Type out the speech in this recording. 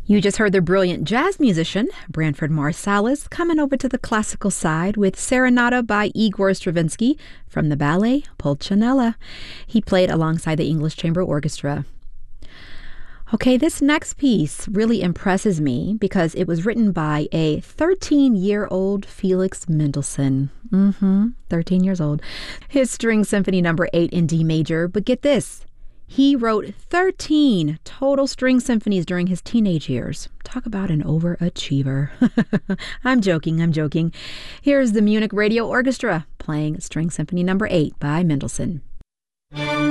You just heard the brilliant jazz musician Branford Marsalis coming over to the classical side with Serenata by Igor Stravinsky from the ballet Pulcinella. He played alongside the English Chamber Orchestra. Okay, this next piece really impresses me because it was written by a 13-year-old Felix Mendelssohn. 13 years old. His String Symphony Number 8 in D major, but get this. He wrote 13 total string symphonies during his teenage years. Talk about an overachiever. I'm joking. Here's the Munich Radio Orchestra playing String Symphony Number 8 by Mendelssohn.